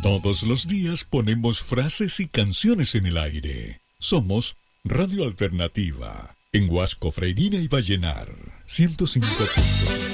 Todos los días ponemos frases y canciones en el aire. Somos Radio Alternativa, en Huasco, Freirina y Vallenar, 105 puntos.